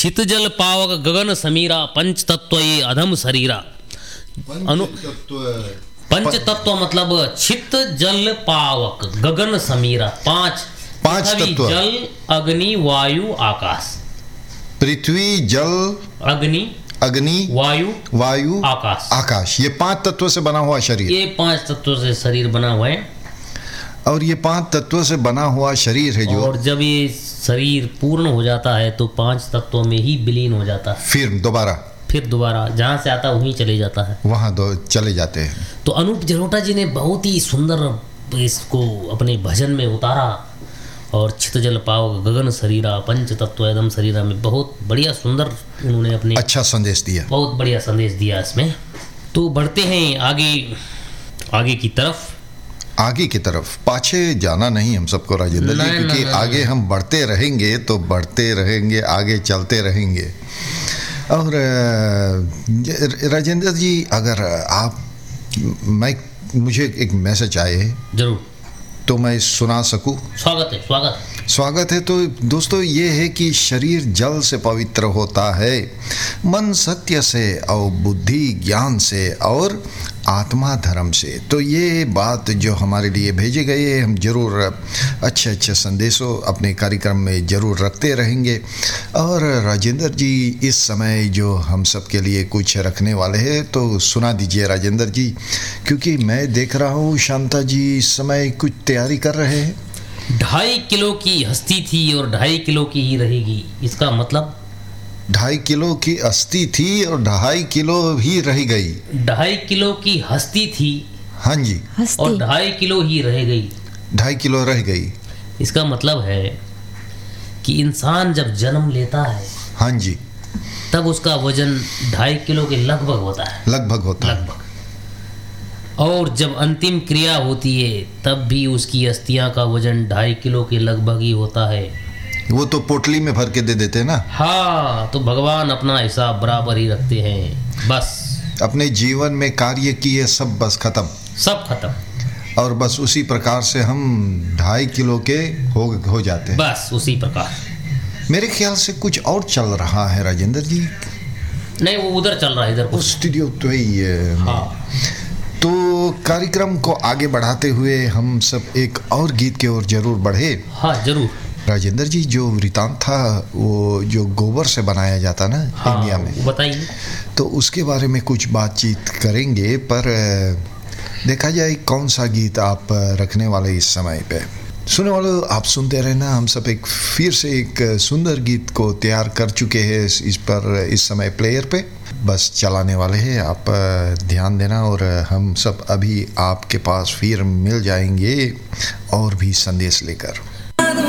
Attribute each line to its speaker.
Speaker 1: छित जल पावक गगन समीरा पंच तत्व ये अधम शरीरा। पंच तत्व मतलब छित जल पावक गगन समीरा, पांच
Speaker 2: तत्व,
Speaker 1: जल अग्नि वायु आकाश।
Speaker 2: पृथ्वी जल अग्नि वायु आकाश, ये 5 तत्वों से बना हुआ शरीर।
Speaker 1: ये 5 तत्वों से शरीर बना हुआ है।
Speaker 2: और ये 5 तत्वों से बना हुआ शरीर है जो,
Speaker 1: और जब ये शरीर पूर्ण हो जाता है तो 5 तत्वों में ही विलीन हो जाता है।
Speaker 2: फिर दोबारा
Speaker 1: जहाँ से आता है वहीं चले जाता है,
Speaker 2: वहाँ चले जाते हैं।
Speaker 1: तो अनूप जलोटा जी ने बहुत ही सुंदर इसको अपने भजन में उतारा। और छित जल पावक गगन शरीरा पंच तत्व एदम शरीरा में बहुत बढ़िया सुंदर उन्होंने अपने
Speaker 2: अच्छा संदेश दिया,
Speaker 1: बहुत बढ़िया संदेश दिया इसमें। तो बढ़ते हैं आगे की तरफ। पाछे जाना नहीं हम सबको राजेंद्र जी, क्योंकि आगे हम बढ़ते रहेंगे, आगे चलते रहेंगे। और राजेंद्र जी, अगर मुझे एक मैसेज आए जरूर
Speaker 2: तो मैं सुना सकूं? स्वागत है। तो दोस्तों, ये है कि शरीर जल से पवित्र होता है, मन सत्य से और बुद्धि ज्ञान से और आत्मा धर्म से। तो ये बात जो हमारे लिए भेजे गए, हम जरूर अच्छे संदेशों अपने कार्यक्रम में जरूर रखते रहेंगे। और राजेंद्र जी इस समय जो हम सब के लिए कुछ रखने वाले हैं तो सुना दीजिए राजेंद्र जी, क्योंकि मैं देख रहा हूँ शांता जी इस समय कुछ तैयारी कर रहे हैं।
Speaker 1: 2.5 किलो की हस्ती थी और 2.5 किलो की ही रहेगी। इसका मतलब
Speaker 2: 2.5 किलो की अस्थि थी और 2.5 किलो ही रह गई।
Speaker 1: 2.5 किलो की हस्ती थी,
Speaker 2: हाँ जी,
Speaker 1: और 2.5 किलो ही रह गई।
Speaker 2: 2.5 किलो रह गई।
Speaker 1: इसका मतलब है कि इंसान जब जन्म लेता है,
Speaker 2: हाँ जी,
Speaker 1: तब उसका वजन 2.5 किलो के लगभग होता है। और जब अंतिम क्रिया होती है तब भी उसकी अस्थियां का वजन 2.5 किलो के लगभग ही होता है।
Speaker 2: वो तो पोटली में भर के दे देते हैं ना।
Speaker 1: हाँ, तो भगवान अपना हिसाब बराबर ही रखते हैं। बस
Speaker 2: अपने जीवन में कार्य किए सब बस खत्म। और बस उसी प्रकार से हम 2.5 किलो के हो जाते हैं।
Speaker 1: बस उसी प्रकार
Speaker 2: मेरे ख्याल से कुछ और चल रहा है राजेंद्र जी।
Speaker 1: नहीं, वो उधर चल रहा है, इधर
Speaker 2: स्टूडियो तो ही है।
Speaker 1: हाँ।
Speaker 2: तो कार्यक्रम को आगे बढ़ाते हुए हम सब एक और गीत की ओर जरूर बढ़े।
Speaker 1: हाँ जरूर
Speaker 2: राजेंद्र जी, जो वृतांत था वो जो गोबर से बनाया जाता ना, हाँ, इंडिया में,
Speaker 1: बताइए।
Speaker 2: तो उसके बारे में कुछ बातचीत करेंगे, पर देखा जाए कौन सा गीत आप रखने वाले इस समय पे। सुनने वालों, आप सुनते रहना। हम सब फिर से एक सुंदर गीत को तैयार कर चुके हैं इस समय प्लेयर पे, बस चलाने वाले हैं। आप ध्यान देना और हम सब अभी आपके पास फिर मिल जाएंगे और भी संदेश लेकर।